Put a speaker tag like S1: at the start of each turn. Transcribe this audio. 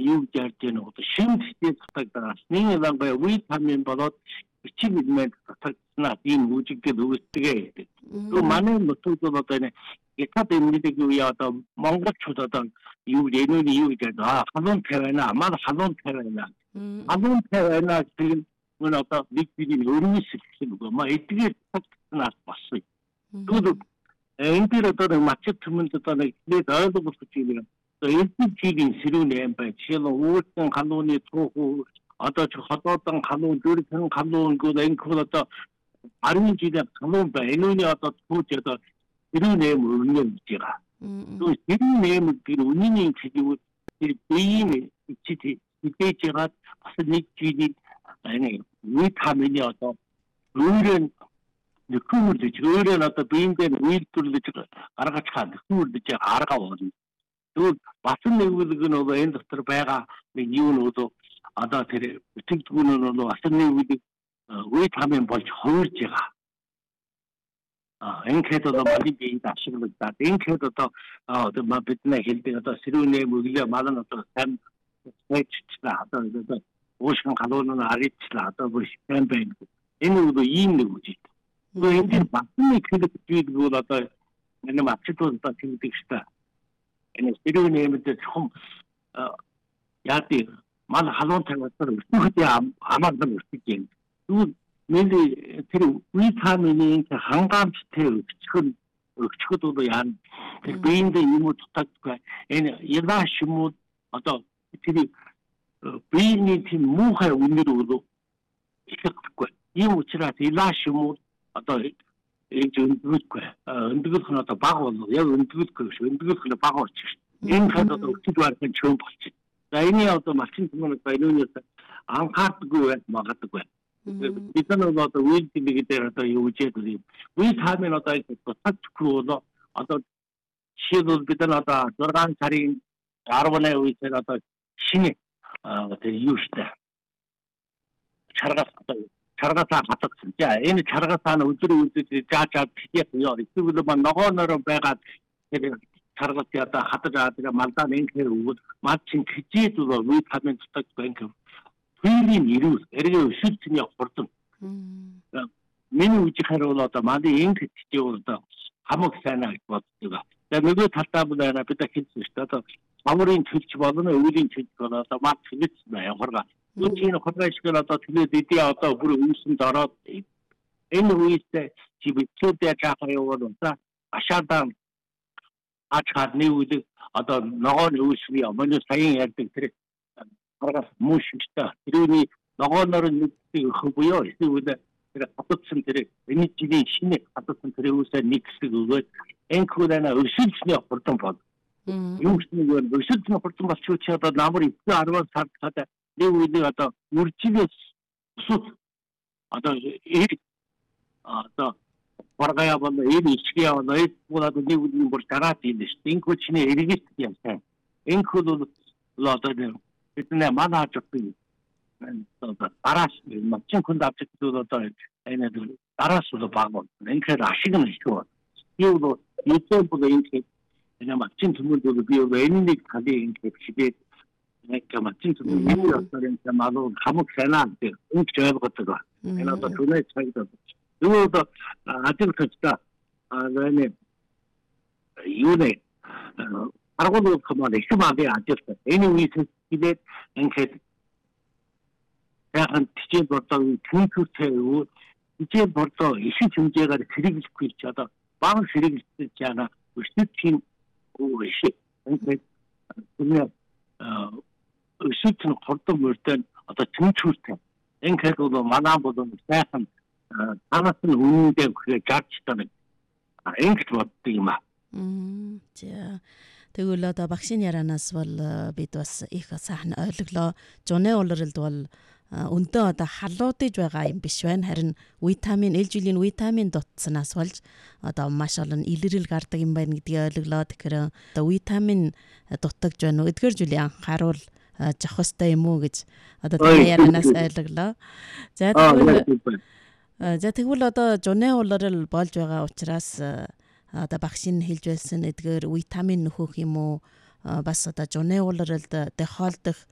S1: юу гэж ярьж байна вэ? Шимтгтэй татагдаас нэг лангаа витамин болоод бичиг элемент татагдсанаа ийм үжигдэл үүсдэг. То манай нутагд одоо энэ ятад эмнэлэг юу яа одоо монголчууд одоо юу энэний юу гэж халуун тавина манай халуун тавина халуун тавина гэдэг нь одоо нэг бидний өрнөс хэлсэн үг маа эдгээр татагдсанаас болсон. Тэгвэл энэ дээр одоо мачт төмөнд одоо нэг ойлгох гэж байна. LPG-ийн сэрүүн юм байна. Жишээл өөртөө халууны тууху одоо ч хотоодон халуун дөрвөн халуун гэдэг энэ одоо 10 жилийн халуун байна. Энэний одоо түүж одоо сэрүүн юм өрнө гэж байгаа. Donc сэрүүн юм гэдэг үнийн хэлбэл биеийн чид хитэж байгаа бас нэг жилийн витамины одоо өөрөөр нөхөрлөж өөрөөр одоо биендээ үйлдвэрлэж гаргаж хаа нөхөрлөж арга болно. Тэгвэл бас нэг үлэг нь бол энэ дотор байгаа нэг юу нь бол одоо тэр бүтээгдэхүүн нь бол бас нэг үлэг витамин болж хувирж байгаа. Энэхэд одоо бидний биед ашиглагдаад энэхэд одоо бидний хэлдэг одоо сэрүүн өглөө малын одоо сайн хэвччлээ одоо уушгин халуун нь аричлаа одоо бүр сайн байна. Энэ бол ийм нэг үгтэй. Тэгвэл энэ дээр бас нэг хэлдэг бол одоо энэ мачтууд одоо хэлдэг шүү дээ. Энэ сэрүүн нэмэлт чухам яадаг манай халуун тавьсан өсөхөд амардаг өсөж юм. Тэгвэл миний тэр витамины хангамжтай өгчхөд бол яа тэр биеинд юм утгагүй энэ ялаш юм одоо тэр биений тийм муухай үнэр бол ихэхгүй. Ийм учраас ялаш юм одоо энэ өндгөлгүй өндгөлх нь одоо баг болов яг өндгөлгүй шүү өндгөлх нь баг болчих шүү энэ хад одоо өчиг барсан чөм болчих. За энэ одоо малчин хүмүүс баянуунаас анхаардаггүй магадгүй. Бид нар одоо үйлдэл дээр одоо юу гэж юм. Витамин одоо татчихгүй одоо жишээлбэл бид нар одоо 6 сарын 18 үеэр одоо шинэ тэр юу штэ чаргасаа хатагдсан. За энэ чаргасаа нь өдөр жаажаад яа эсвэл ногооноор байгаа тэр чаргас одоо хатаж байгаа малдаа нэнхээр өгвөл мал чин хижээд бол витамин татдаг банк филийн ирүүл эргээ өсөлтний хурдан. Миний үжихэр бол одоо манай энэ хэтжээ бол одоо хамаг сайнаа гэж боддог. За нөгөө талдаа бол бид хэлсэн шүү дээ. Одоо амрын төлч болно, өвлийн төлч болно. Одоо мал хэлж байна хурга. Үчийн хургашгал одоо төлөөд идэе одоо бүр үүсэнд ороод энэ үедээ чи бичүүдээ жаахаа явуул та ашаадаа ачаад нэвлэг одоо ногоон өвсний өмнө саяын ярьдаг тэр харгас мушигтай тэрний ногооноор нэгдэг буюу эсвэл тэр хатсан тэр энэ жилийн шинэ хатсан тэр үсээ нэг хэсэг өгөөд энхүүрэнэ өсөлтний хурдан бол юу ч нэг өсөлтний хурдан болчихвол чи одоо намар 10 сард хадаа нэг үеийг одоо үржигээс сус одоо одоо баргая бол энэ ичгээ аваад нэг үеийн бүр дараад ийм шүү дээ. Энэхүү чиний эргэж юм сайн. Энэхүү бол одоо бидний манаа жигтэй дараас мачин хүнд авчих зүйл одоо энэ дараас бол баг бол энэхээр ашиг нь шүү. Би бол YouTube бол энэ мачин төмөнд бол би энэ нэг талын ингэ шигээд нэг мачин төмөнд энэ өсөрийн малуу хамаг санаа гэдэг үнч ойлгодог. Энэ одоо түнээ цагт юу одоо ажиглахтаа энэ юу нэ аргууд команд их маадын ажилтаа энэ үеийн хилээд ингээд яхан тийч бодоо түүхтэй юу тийч бодоо их хэмжээгээр хэрэглэхгүй ч одоо бага хэрэглэж яана өсөлтийн үешээ ингээд түнээ өсөлтийн хурдан мөрдөө одоо тэнцвэртэй ингээд бол манаа болон сайхан танаас нь үнэндээ гарч тань ингэж боддог юм аа.
S2: За тэгвэл одоо багшийн ярианаас бол бид бас их сайхан ойлголоо. Жуны улиралд бол өндөө одоо халуудж байгаа юм биш байна. Харин витамин, ээлж жилийн витамин дутснаас болж одоо маш олон илэрэл гардаг юм байна гэдгийг ойлголоо. Тэгэхээр одоо витамин дутагдж байна уу? Эдгээр зүйлийн анхааруул жах хөстэй юм уу гэж одоо таны ярианаас ойлголоо. За тэгвэл одоо жуны улирал болж байгаа учраас одоо багшийн хэлж байсан эдгээр витамин нөхөх юм уу бас одоо жуны улиралд дохиолдох